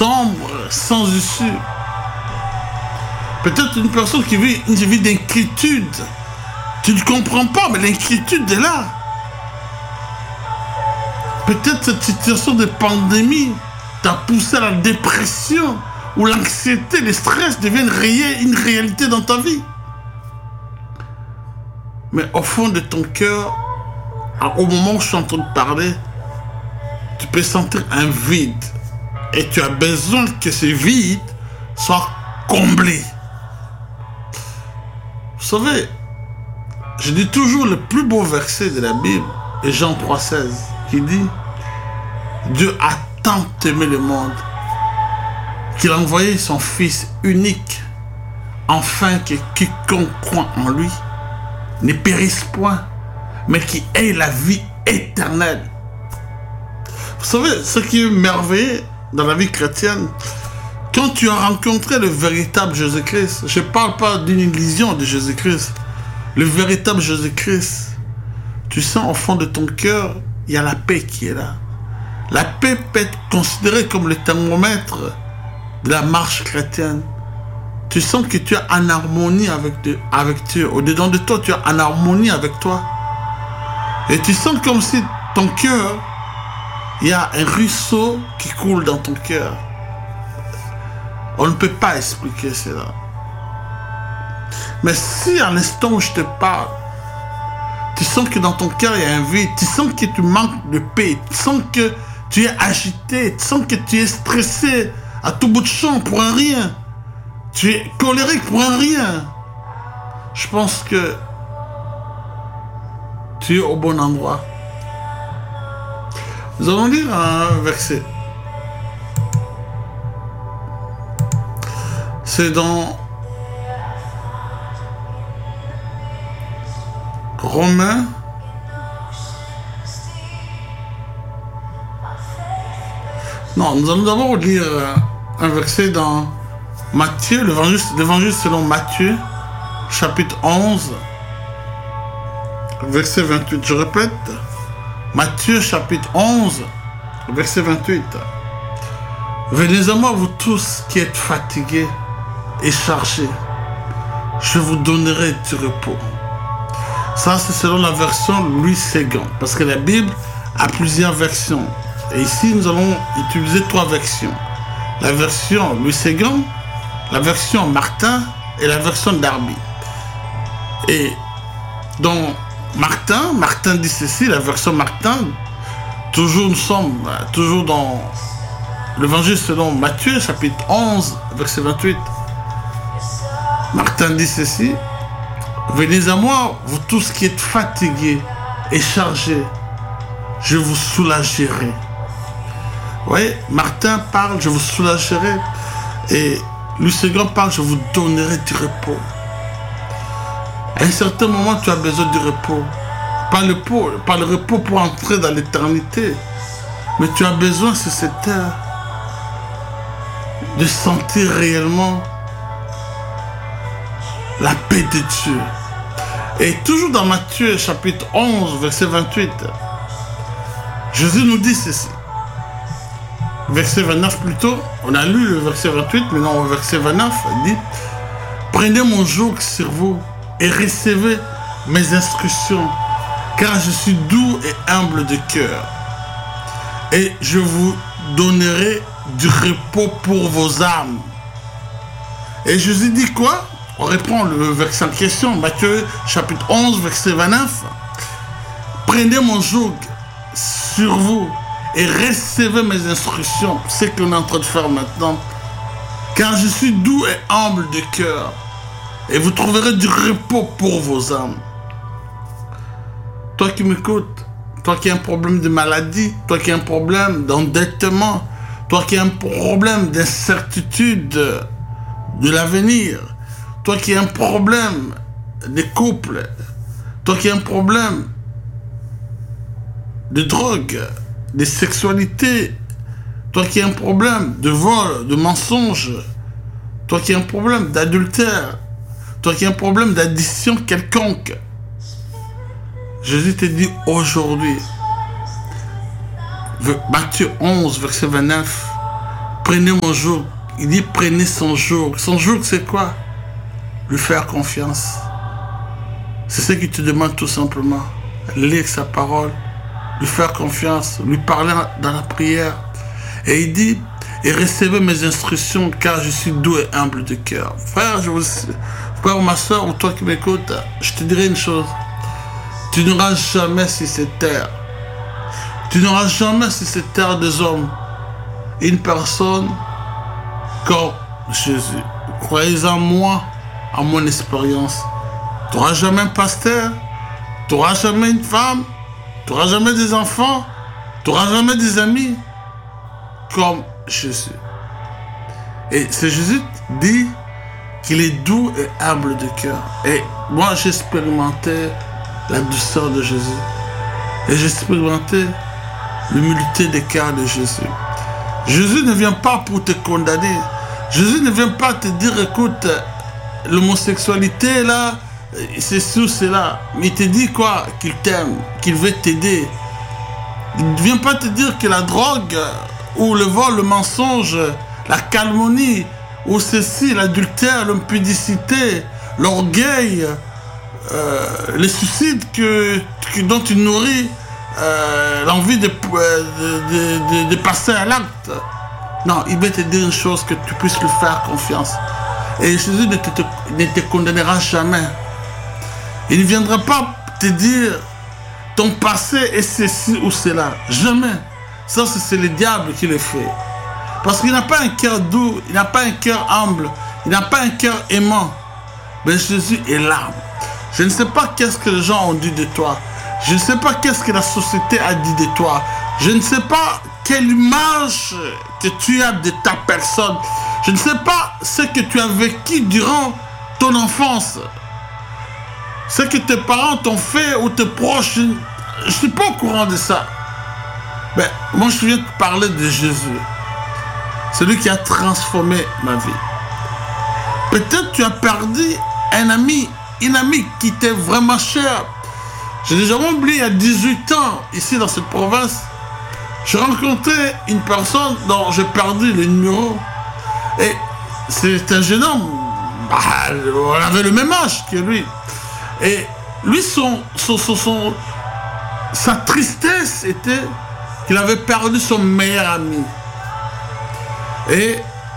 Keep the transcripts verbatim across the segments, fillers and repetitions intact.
sombre, sans issue. Peut-être une personne qui vit une vie d'inquiétude. Tu ne comprends pas, mais l'inquiétude est là. Peut-être cette situation de pandémie t'a poussé à la dépression, où l'anxiété, le stress deviennent réels, une réalité dans ta vie. Mais au fond de ton cœur, au moment où je suis en train de parler, tu peux sentir un vide. Et tu as besoin que ce vide soit comblé. Vous savez, je dis toujours le plus beau verset de la Bible, est Jean trois seize, qui dit « Dieu a tant aimé le monde qu'il a envoyé son Fils unique, afin que quiconque croit en lui ne périsse point, mais qui ait la vie éternelle. » Vous savez, ce qui est merveilleux dans la vie chrétienne, quand tu as rencontré le véritable Jésus-Christ, je ne parle pas d'une illusion de Jésus-Christ, le véritable Jésus-Christ, tu sens au fond de ton cœur, il y a la paix qui est là. La paix peut être considérée comme le thermomètre de la marche chrétienne. Tu sens que tu es en harmonie avec Dieu. Avec Dieu. Au-dedans de toi, tu es en harmonie avec toi. Et tu sens comme si ton cœur, il y a un ruisseau qui coule dans ton cœur. On ne peut pas expliquer cela. Mais si à l'instant où je te parle, tu sens que dans ton cœur il y a un vide, tu sens que tu manques de paix, tu sens que tu es agité, tu sens que tu es stressé à tout bout de champ pour un rien, tu es colérique pour un rien, je pense que tu es au bon endroit. Nous allons lire un verset. C'est dans Romains Non, nous allons d'abord lire un verset dans Matthieu, l'évangile selon Matthieu, chapitre onze, verset vingt-huit. Je répète, Matthieu, chapitre onze, verset vingt-huit. Venez à moi, vous tous qui êtes fatigués et chargés, je vous donnerai du repos. Ça, c'est selon la version Louis Séguin, parce que la Bible a plusieurs versions. Et ici, nous allons utiliser trois versions. La version Louis Séguin, la version Martin et la version Darby. Et dans Martin, Martin dit ceci, la version Martin, toujours nous sommes, toujours dans l'évangile selon Matthieu, chapitre onze, verset vingt-huit. Martin dit ceci, venez à moi, vous tous qui êtes fatigués et chargés, je vous soulagerai. Vous voyez, Martin parle, je vous soulagerai. Et Louis Séguin parle, je vous donnerai du repos. À un certain moment, tu as besoin du repos. Pas le repos, pas le repos pour entrer dans l'éternité. Mais tu as besoin, sur cette terre, de sentir réellement la paix de Dieu. Et toujours dans Matthieu, chapitre onze, verset vingt-huit, Jésus nous dit ceci. Verset vingt-neuf plutôt, on a lu le verset vingt-huit, mais non, au verset vingt-neuf, il dit « Prenez mon joug sur vous et recevez mes instructions, car je suis doux et humble de cœur, et je vous donnerai du repos pour vos âmes. » Et Jésus dit quoi? On reprend le verset en question, Matthieu chapitre onze, verset vingt-neuf. « Prenez mon joug sur vous et recevez mes instructions. » C'est ce qu'on est en train de faire maintenant. « Car je suis doux et humble de cœur, et vous trouverez du repos pour vos âmes. » Toi qui m'écoutes, toi qui as un problème de maladie, toi qui as un problème d'endettement, toi qui as un problème d'incertitude de l'avenir, toi qui as un problème de couple, toi qui as un problème de drogue, de sexualité, toi qui as un problème de vol, de mensonge, toi qui as un problème d'adultère, toi qui as un problème d'addiction quelconque, Jésus te dit aujourd'hui, Matthieu onze, verset vingt-neuf, prenez mon joug. Il dit prenez son joug. Son joug, c'est quoi? Lui faire confiance. C'est ce qu'il te demande tout simplement. Lire sa parole, lui faire confiance, lui parler dans la prière. Et il dit, et recevez mes instructions car je suis doux et humble de cœur. Frère, je vous, frère ou ma soeur, ou toi qui m'écoutes, je te dirai une chose. Tu n'auras jamais sur cette terre, tu n'auras jamais sur cette terre des hommes une personne comme Jésus. Croyez en moi, en mon expérience. Tu n'auras jamais un pasteur, tu n'auras jamais une femme, tu n'auras jamais des enfants, tu n'auras jamais des amis comme Jésus. Et c'est Jésus dit qu'il est doux et humble de cœur. Et moi, j'ai expérimenté la douceur de Jésus. Et j'ai expérimenté l'humilité des cœurs de Jésus. Jésus ne vient pas pour te condamner. Jésus ne vient pas te dire, écoute, l'homosexualité, là, c'est sous cela. Mais il te dit quoi? Qu'il t'aime, qu'il veut t'aider. Il ne vient pas te dire que la drogue, ou le vol, le mensonge, la calomnie, ou ceci, l'adultère, l'impudicité, l'orgueil, euh, les suicides que, que, dont tu nourris, euh, l'envie de, de, de, de, de passer à l'acte. Non, il veut te dire une chose, que tu puisses lui faire confiance. Et Jésus ne te, te, ne te condamnera jamais. Il ne viendra pas te dire ton passé est ceci ou cela. Jamais. Ça, c'est le diable qui le fait. Parce qu'il n'a pas un cœur doux, il n'a pas un cœur humble, il n'a pas un cœur aimant. Mais Jésus est là. Je ne sais pas qu'est-ce que les gens ont dit de toi. Je ne sais pas qu'est-ce que la société a dit de toi. Je ne sais pas quelle image que tu as de ta personne. Je ne sais pas ce que tu as vécu durant ton enfance. Ce que tes parents t'ont fait ou tes proches. Je ne suis pas au courant de ça. Mais moi, je viens de parler de Jésus. Celui qui a transformé ma vie. Peut-être tu as perdu un ami, une amie qui t'est vraiment chère. J'ai déjà oublié, il y a dix-huit ans, ici dans cette province, j'ai rencontré une personne dont j'ai perdu le numéro. Et c'est un jeune homme, bah, on avait le même âge que lui. Et lui, son, son, son, son, sa tristesse était qu'il avait perdu son meilleur ami. Et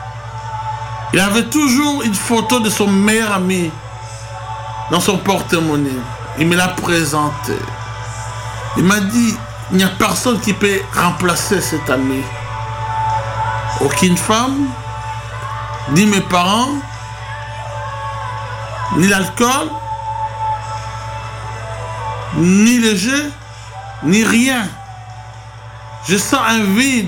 il avait toujours une photo de son meilleur ami dans son porte-monnaie. Il me l'a présenté. Il m'a dit, il n'y a personne qui peut remplacer cet ami. Aucune femme, ni mes parents, ni l'alcool, ni le jeu, ni rien. Je sens un vide.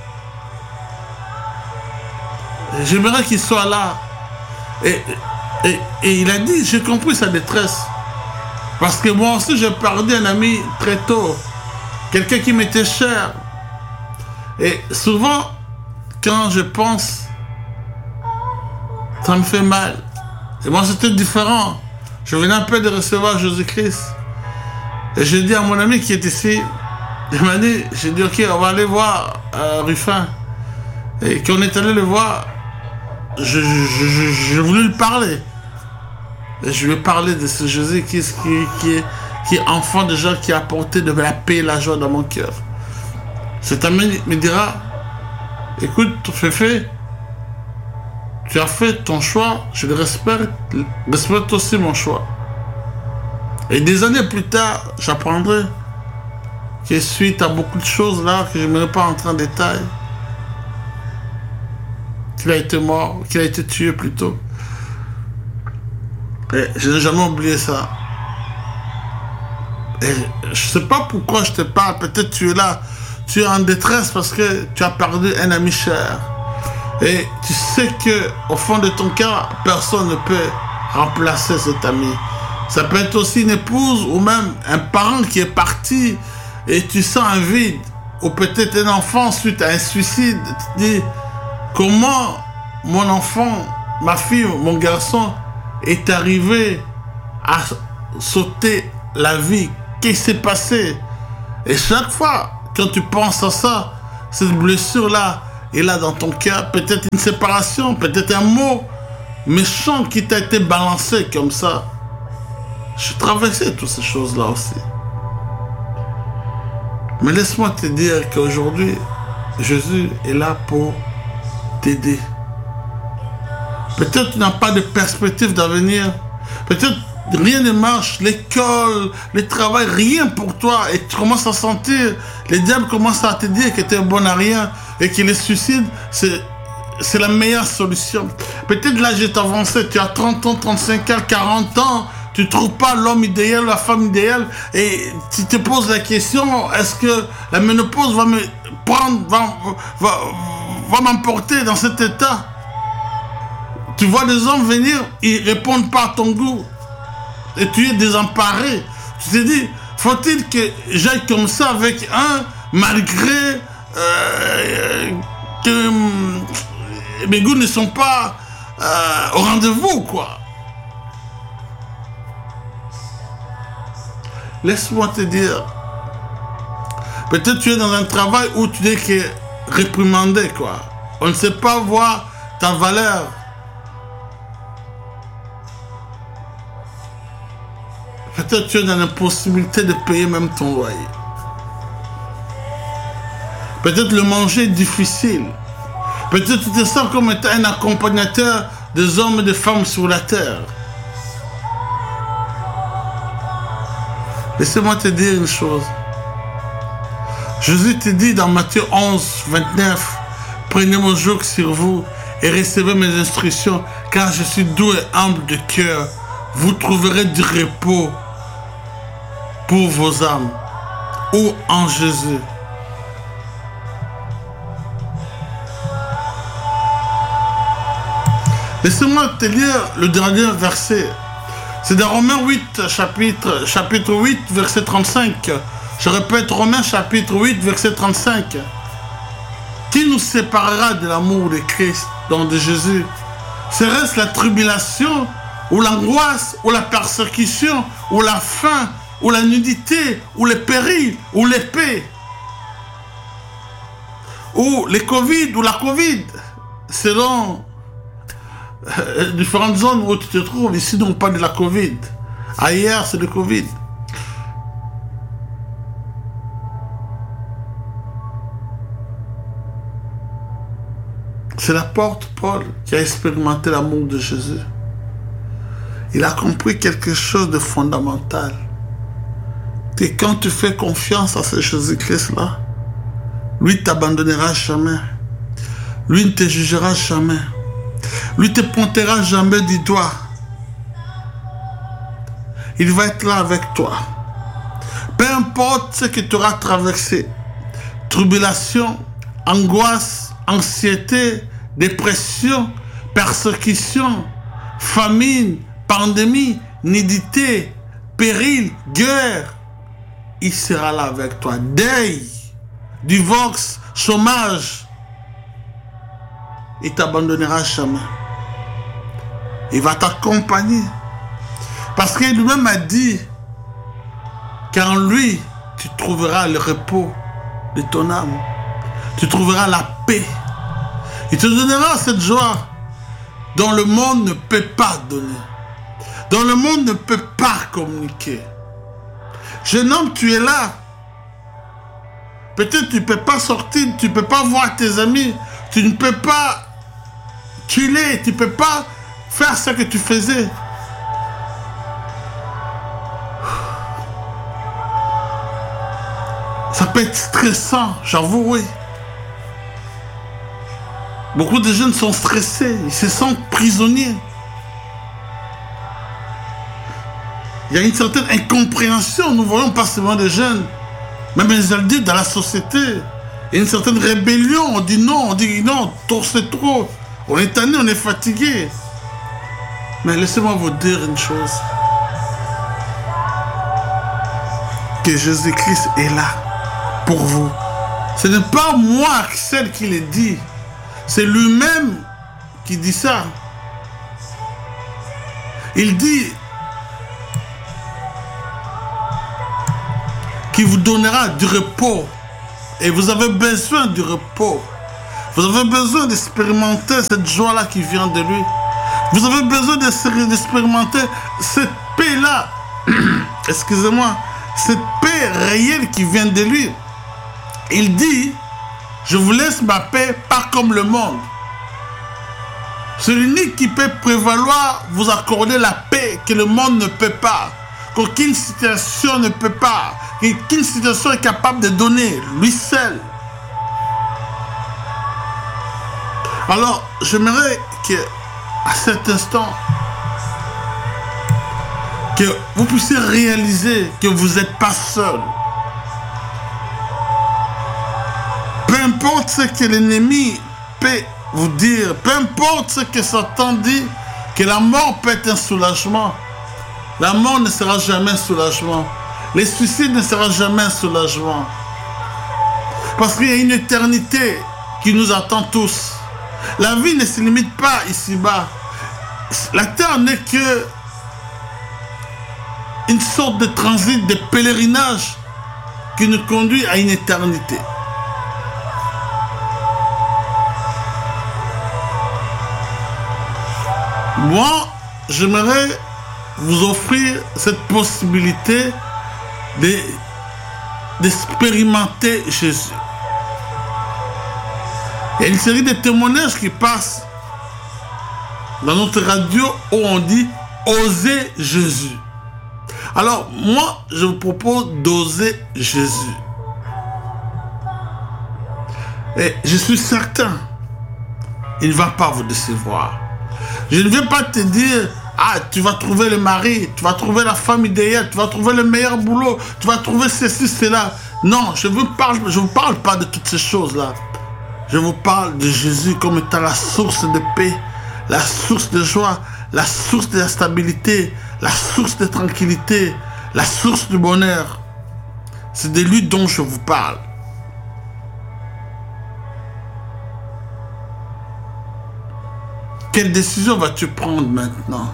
J'aimerais qu'il soit là. Et, et, et il a dit, j'ai compris sa détresse. Parce que moi aussi, j'ai perdu un ami très tôt. Quelqu'un qui m'était cher. Et souvent, quand je pense, ça me fait mal. Et moi, c'était différent. Je venais un peu de recevoir Jésus-Christ. Et j'ai dit à mon ami qui est ici, il m'a dit, j'ai dit, ok, on va aller voir euh, Ruffin. Et quand on est allé le voir, je, je, je, je voulais lui parler. Et je lui ai parlé de ce Jésus qui, qui, qui, est, qui est enfant de gens qui a apporté de la paix et la joie dans mon cœur. Cet ami me dira, écoute, Féfé, tu as fait ton choix, je le respecte, respecte aussi mon choix. Et des années plus tard, j'apprendrai que suite à beaucoup de choses là, que je ne n'aimerais pas entrer en détail, qu'il a été mort, qu'il a été tué plutôt. Et je n'ai jamais oublié ça. Et je ne sais pas pourquoi je te parle, peut-être tu es là, tu es en détresse parce que tu as perdu un ami cher. Et tu sais qu'au fond de ton cœur, personne ne peut remplacer cet ami. Ça peut être aussi une épouse ou même un parent qui est parti et tu sens un vide. Ou peut-être un enfant suite à un suicide. Tu te dis, comment mon enfant, ma fille, mon garçon est arrivé à sauter la vie? Qu'est-ce qui s'est passé? Et chaque fois, quand tu penses à ça, cette blessure-là est là dans ton cœur. Peut-être une séparation, peut-être un mot méchant qui t'a été balancé comme ça. Je traversais toutes ces choses-là aussi. Mais laisse-moi te dire qu'aujourd'hui, Jésus est là pour t'aider. Peut-être tu n'as pas de perspective d'avenir. Peut-être rien ne marche, l'école, le travail, rien pour toi. Et tu commences à sentir, les diables commencent à te dire que tu es bon à rien et que le suicide, c'est, c'est la meilleure solution. Peut-être l'âge est avancé, tu as trente ans, trente-cinq ans, quarante ans, tu ne trouves pas l'homme idéal, la femme idéale, et tu te poses la question, est-ce que la ménopause va me prendre, va, va, va m'emporter dans cet état? Tu vois des hommes venir, ils ne répondent pas à ton goût. Et tu es désemparé. Tu te dis, faut-il que j'aille comme ça avec un, malgré euh, que mes goûts ne sont pas euh, au rendez-vous, quoi. Laisse-moi te dire, peut-être tu es dans un travail où tu n'es que réprimandé, quoi. On ne sait pas voir ta valeur. Peut-être tu es dans l'impossibilité de payer même ton loyer. Peut-être le manger est difficile. Peut-être tu te sens comme étant un accompagnateur des hommes et des femmes sur la terre. Laissez-moi te dire une chose. Jésus te dit dans Matthieu onze, vingt-neuf, « Prenez mon joug sur vous et recevez mes instructions, car je suis doux et humble de cœur. Vous trouverez du repos pour vos âmes. » Ou en Jésus. Laissez-moi te lire le dernier verset. C'est dans Romains huit, chapitre, chapitre huit, verset trente-cinq. Je répète, Romains chapitre huit, verset trente-cinq. Qui nous séparera de l'amour de Christ, donc de Jésus? Serait-ce la tribulation, ou l'angoisse, ou la persécution, ou la faim, ou la nudité, ou le péril, ou l'épée, ou le Covid, ou la Covid, selon euh, différentes zones où tu te trouves. Ici, non pas de la Covid. Ailleurs, c'est le Covid. C'est l'apôtre Paul qui a expérimenté l'amour de Jésus. Il a compris quelque chose de fondamental. Que quand tu fais confiance à ce Jésus-Christ-là, lui ne t'abandonnera jamais. Lui ne te jugera jamais. Lui ne te pointera jamais du doigt. Il va être là avec toi. Peu importe ce que tu auras traversé, tribulation, angoisse, anxiété, dépression, persécution, famine, pandémie, nudité, péril, guerre, il sera là avec toi. Deuil, divorce, chômage, il ne t'abandonnera jamais. Il va t'accompagner. Parce qu'il lui-même a dit qu'en lui, tu trouveras le repos de ton âme. Tu trouveras la paix. Il te donnera cette joie dont le monde ne peut pas donner. Dont le monde ne peut pas communiquer. Jeune homme, tu es là. Peut-être tu ne peux pas sortir, tu ne peux pas voir tes amis, tu ne peux pas chiller, tu ne peux pas faire ce que tu faisais. Ça peut être stressant, j'avoue, oui. Beaucoup de jeunes sont stressés, ils se sentent prisonniers. Il y a une certaine incompréhension, nous voyons pas seulement des jeunes, même les adultes dans la société. Il y a une certaine rébellion, on dit non, on dit non, c'est trop. On est tanné, on est fatigué. Mais laissez-moi vous dire une chose. Que Jésus-Christ est là pour vous. Ce n'est pas moi celle qui le dit. C'est lui-même qui dit ça. Il dit qu'il vous donnera du repos. Et vous avez besoin du repos. Vous avez besoin d'expérimenter cette joie-là qui vient de lui. Vous avez besoin d'expérimenter cette paix-là. Excusez-moi. Cette paix réelle qui vient de lui. Il dit, je vous laisse ma paix, pas comme le monde. C'est l'unique qui peut prévaloir, vous accorder la paix que le monde ne peut pas. Qu'aucune situation ne peut pas. Qu'aucune situation est capable de donner. Lui seul. Alors, j'aimerais que, à cet instant, que vous puissiez réaliser que vous n'êtes pas seul. Peu importe ce que l'ennemi peut vous dire, peu importe ce que Satan dit, que la mort peut être un soulagement. La mort ne sera jamais un soulagement. Les suicides ne sera jamais un soulagement. Parce qu'il y a une éternité qui nous attend tous. La vie ne se limite pas ici-bas. La terre n'est que une sorte de transit, de pèlerinage qui nous conduit à une éternité. Moi, j'aimerais vous offrir cette possibilité d'expérimenter Jésus. Il y a une série de témoignages qui passent dans notre radio où on dit « Oser Jésus ». Alors, moi, je vous propose d'oser Jésus. Et je suis certain, il ne va pas vous décevoir. Je ne vais pas te dire, ah, tu vas trouver le mari, tu vas trouver la femme idéale, tu vas trouver le meilleur boulot, tu vas trouver ceci, cela. Non, je ne vous parle, je vous parle pas de toutes ces choses-là. Je vous parle de Jésus comme étant la source de paix, la source de joie, la source de la stabilité, la source de tranquillité, la source du bonheur. C'est de lui dont je vous parle. Quelle décision vas-tu prendre maintenant?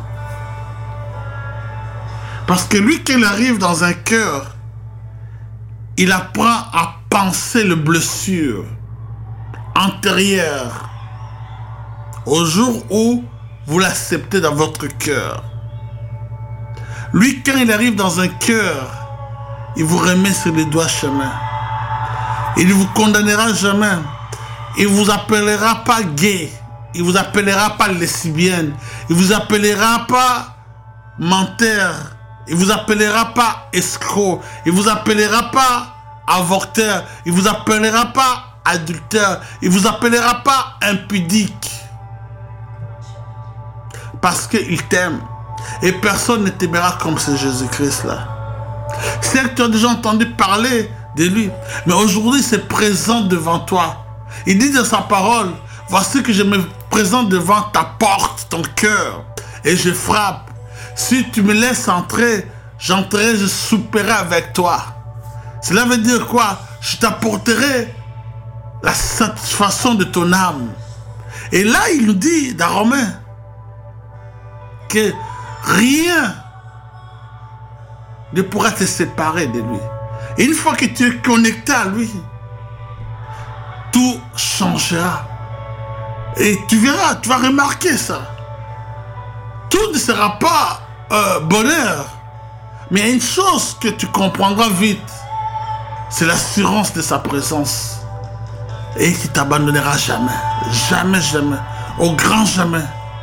Parce que lui, quand il arrive dans un cœur, il apprend à penser les blessures antérieures au jour où vous l'acceptez dans votre cœur. Lui, quand il arrive dans un cœur, il vous remet sur les doigts chemin. Il ne vous condamnera jamais. Il ne vous appellera pas gay. Il ne vous appellera pas lesbienne. Il ne vous appellera pas menteur. Il ne vous appellera pas escroc. Il ne vous appellera pas avorteur. Il ne vous appellera pas adultère. Il ne vous appellera pas impudique. Parce qu'il t'aime. Et personne ne t'aimera comme ce Jésus-Christ-là. Certes, tu as déjà entendu parler de lui. Mais aujourd'hui, c'est présent devant toi. Il dit dans sa parole, voici que je me présente devant ta porte, ton cœur, et je frappe. Si tu me laisses entrer, j'entrerai, je souperai avec toi. Cela veut dire quoi? Je t'apporterai la satisfaction de ton âme. Et là, il nous dit dans Romains que rien ne pourra te séparer de lui. Et une fois que tu es connecté à lui, tout changera. Et tu verras, tu vas remarquer ça. Tout ne sera pas euh, bonheur. Mais il y a une chose que tu comprendras vite. C'est l'assurance de sa présence. Et qui t'abandonnera jamais. Jamais, jamais. Au grand jamais.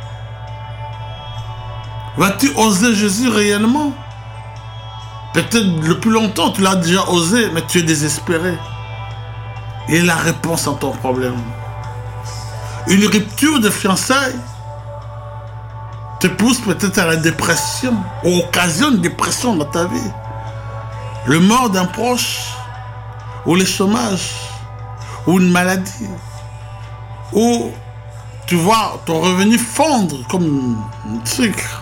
Vas-tu oser Jésus réellement? Peut-être le plus longtemps, tu l'as déjà osé, mais tu es désespéré. Et la réponse à ton problème. Une rupture de fiançailles te pousse peut-être à la dépression, ou occasionne une dépression dans ta vie. Le mort d'un proche, ou le chômage, ou une maladie, ou tu vois ton revenu fondre comme un sucre,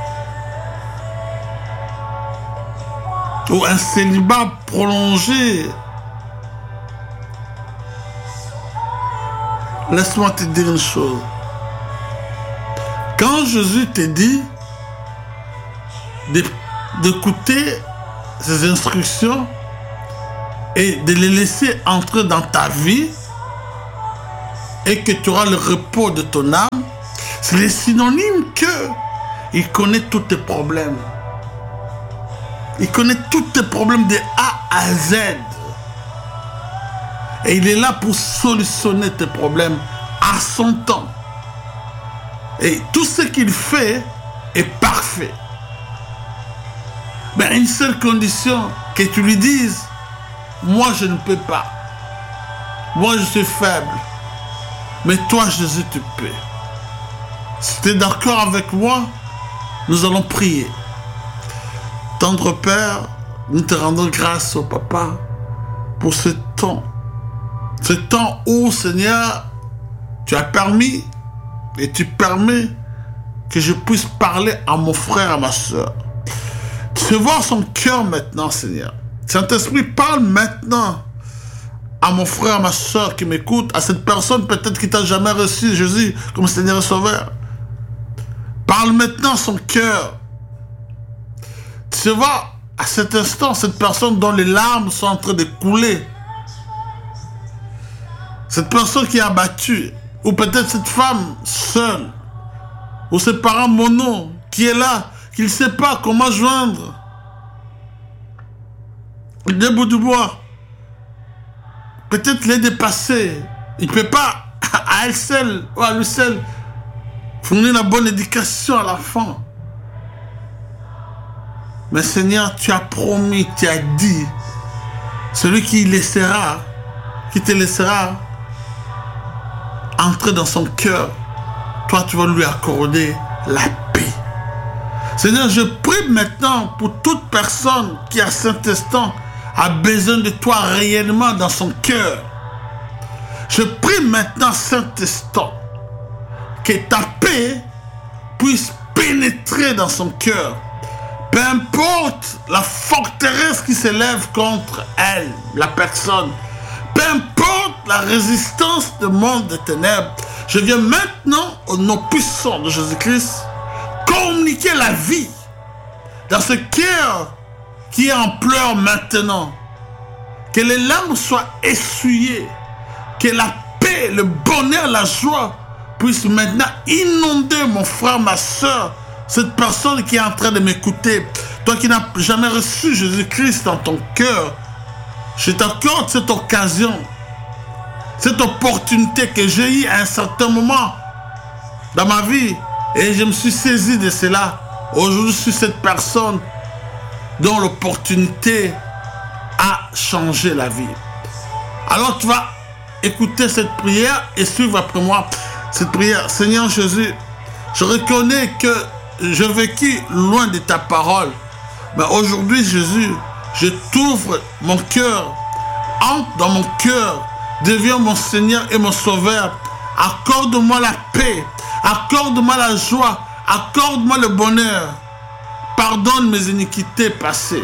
ou un célibat prolongé. Laisse-moi te dire une chose. Quand Jésus te dit d'écouter ses et que tu auras le repos de ton âme, c'est le synonyme que il connaît tous tes problèmes. Il connaît tous tes problèmes de A à Z. Et il est là pour solutionner tes problèmes à son temps. Et tout ce qu'il fait est parfait. Mais à une seule condition, que tu lui dises, moi je ne peux pas. Moi je suis faible. Mais toi Jésus tu peux. Si tu es d'accord avec moi, nous allons prier. Tendre Père, nous te rendons grâce au Papa pour ce temps. Ce temps où, Seigneur, tu as permis et tu permets que je puisse parler à mon frère, à ma soeur. Tu vois son cœur maintenant, Seigneur. Saint-Esprit, parle maintenant à mon frère, à ma soeur qui m'écoute, à cette personne peut-être qui t'a jamais reçu Jésus comme Seigneur et Sauveur. Parle maintenant son cœur. Tu vois, à cet instant, cette personne dont les larmes sont en train de couler, cette personne qui est abattue, ou peut-être cette femme seule, ou ses parents mono, qui est là, qui ne sait pas comment joindre des bouts du bois. Peut-être l'est dépassé. Il ne peut pas, à elle seule, ou à lui seul, fournir la bonne éducation à l'enfant. Mais Seigneur, tu as promis, tu as dit, celui qui laissera, qui te laissera entrer dans son cœur, toi tu vas lui accorder la paix. Seigneur, je prie maintenant pour toute personne qui à cet instant a besoin de toi réellement dans son cœur. Je prie maintenant, Saint-Instant, que ta paix puisse pénétrer dans son cœur. Peu importe la forteresse qui s'élève contre elle, la personne. Peu importe la résistance du monde des ténèbres. Je viens maintenant, au nom puissant de Jésus-Christ, communiquer la vie dans ce cœur qui est en pleurs maintenant. Que les larmes soient essuyées. Que la paix, le bonheur, la joie puissent maintenant inonder mon frère, ma soeur, cette personne qui est en train de m'écouter. Toi qui n'as jamais reçu Jésus-Christ dans ton cœur, je t'accorde cette occasion, cette opportunité que j'ai eue à un certain moment dans ma vie. Et je me suis saisi de cela. Aujourd'hui, je suis cette personne dont l'opportunité a changé la vie. Alors tu vas écouter cette prière et suivre après moi cette prière. Seigneur Jésus, je reconnais que j'ai vécu loin de ta parole. Mais aujourd'hui, Jésus, je t'ouvre mon cœur. Entre dans mon cœur. Deviens mon Seigneur et mon Sauveur. Accorde-moi la paix. Accorde-moi la joie. Accorde-moi le bonheur. Pardonne mes iniquités passées.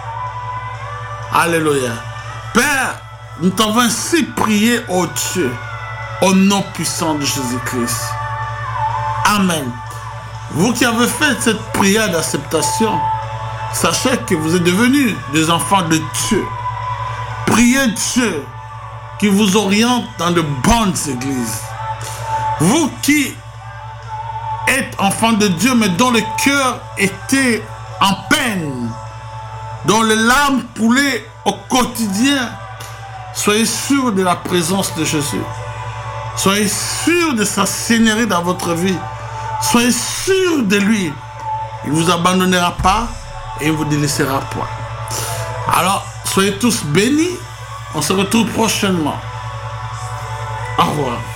Alléluia. Père, nous t'avons ainsi prié, ô Dieu, au nom puissant de Jésus-Christ. Amen. Vous qui avez fait cette prière d'acceptation, sachez que vous êtes devenus des enfants de Dieu. Priez Dieu qui vous oriente dans de bonnes églises. Vous qui êtes enfants de Dieu, mais dont le cœur était en peine, dont les larmes coulaient au quotidien, soyez sûrs de la présence de Jésus. Soyez sûrs de sa seigneurie dans votre vie. Soyez sûrs de lui. Il ne vous abandonnera pas et il ne vous délaissera point. Alors, soyez tous bénis. On se retrouve prochainement. Au revoir.